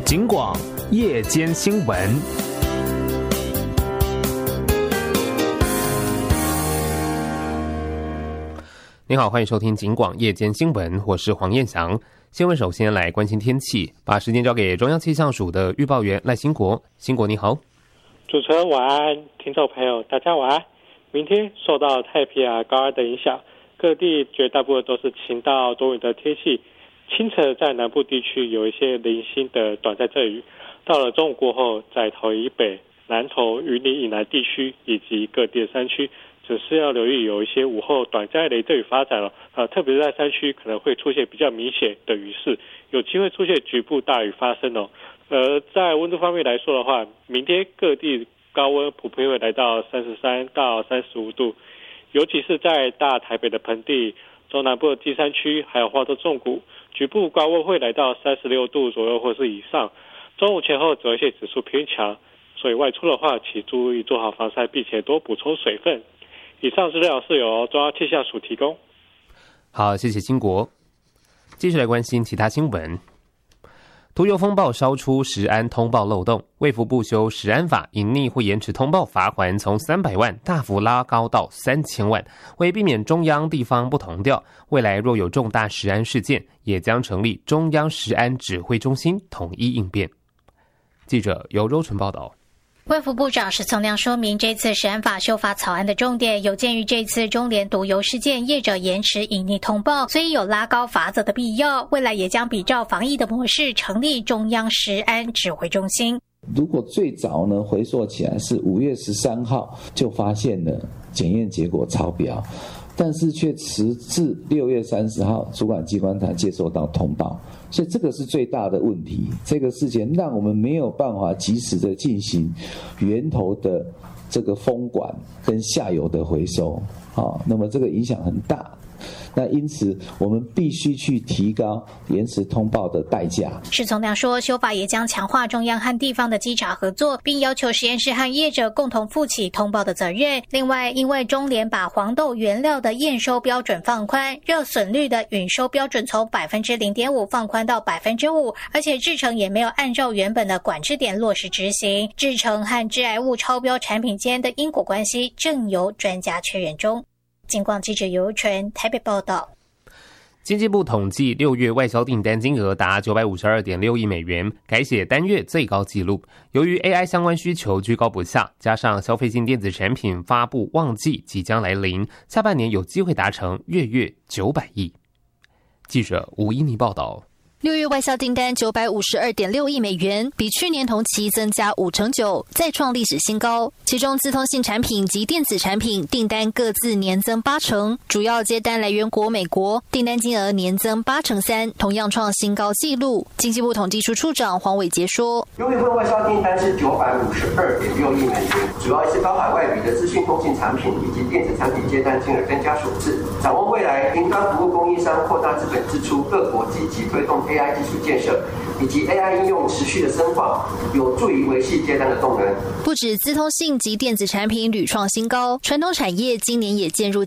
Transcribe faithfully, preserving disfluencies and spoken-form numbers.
警广夜间新闻。你好，欢迎收听警广夜间新闻，我是黄彦翔。新闻首先来关心天气，把时间交给中央气象署的预报员赖兴国。兴国你好。 主持人晚安，听众朋友大家晚安。明天受到太平洋高压的影响，各地绝大部分都是晴到多云的天气。清晨在南部地区有一些零星的短暂阵雨，到了中午过后，在桃园以北、南投、云林以南地区以及各地的山区，只是要留意有一些午后短暂雷阵雨发展了，呃，特别是在山区可能会出现比较明显的雨势，有机会出现局部大雨发生哦。而在温度方面来说的话，明天各地高温普遍会来到三十三到三十五度，尤其是在大台北的盆地、中南部的金山区还有花东纵谷，局部高温会来到三十六度左右或是以上。中午前后紫外线指数偏强，所以外出的话请注意做好防晒，并且多补充水分。以上资料是由中央气象署提供。 好，谢谢兴国。继续来关心其他新闻。涂油风暴烧出食安通报漏洞，卫福部修食安法，隐匿或延迟通报罚锾从三百万大幅拉高到三千万。为避免中央地方不同调，未来若有重大食安事件，也将成立中央食安指挥中心统一应变。记者由周纯报道。 卫福部长石从亮说明，这次食安法修法草案的重点有鉴于这次中联毒油事件业者延迟隐匿通报，所以有拉高罚则的必要。未来也将比照防疫的模式，成立中央食安指挥中心。 如果最早呢回溯起来是五月十三号就发现了检验结果超标，但是却迟至六月三十号主管机关才接收到通报，所以这个是最大的问题。这个事情让我们没有办法及时的进行源头的这个封管跟下游的回收，好，那么这个影响很大。那因此我们必须去提高延迟通报的代价。 石从亮说，修法也将强化中央和地方的稽查合作，并要求实验室和业者共同负起通报的责任。另外，因为中联把黄豆原料的验收标准放宽，热损率的允收标准从 百分之零点五 放宽到 百分之五， 而且制程也没有按照原本的管制点落实执行，制程和致癌物超标产品间的因果关系正由专家确认中。警广记者尤纯台北报道。 经济部统计，六月外销订单金额达 九百五十二点六亿美元，改写单月最高纪录。由于 A I 相关需求居高不下，加上消费性电子产品发布旺季即将来临，下半年有机会达成月月九百亿。记者吴依妮报道。 六月外销订单 九百五十二点六亿美元，比去年同期增加五成九，再创历史新高。其中资通信产品及电子产品订单各自年增八成，主要接单来源国美国，订单金额年增八成三，同样创新高纪录。经济部统计处处长黄伟杰说， 六月份外销订单是九百五十二点六亿美元，主要是高海外比的资讯通信产品以及电子产品接单金额增加所致。展望未来，云端服务供应商扩大资本支出，各国积极推动A I 技术建设以及 A I 应用持续的深化，有助于维系接单的动能。 不止资通信及电子产品屡创新高，传统产业今年也渐入